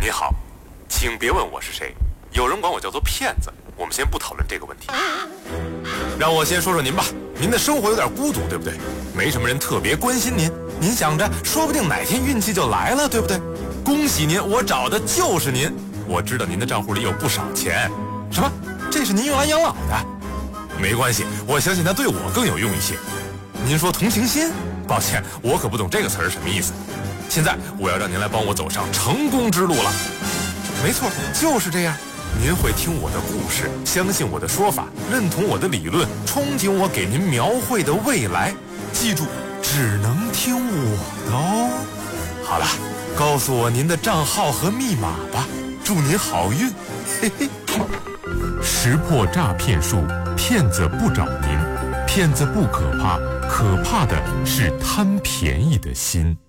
你好，请别问我是谁，有人管我叫做骗子，我们先不讨论这个问题。让我先说说您吧，您的生活有点孤独，对不对？没什么人特别关心您，您想着说不定哪天运气就来了，对不对？恭喜您，我找的就是您。我知道您的账户里有不少钱。什么？这是您用来养老的？没关系，我相信它对我更有用一些。您说同情心？抱歉，我可不懂这个词儿什么意思。现在我要让您来帮我走上成功之路了。没错，就是这样。您会听我的故事，相信我的说法，认同我的理论，憧憬我给您描绘的未来。记住，只能听我的哦。好了，告诉我您的账号和密码吧，祝您好运。嘿嘿。 识破诈骗术，骗子不找您，骗子不可怕，可怕的是贪便宜的心。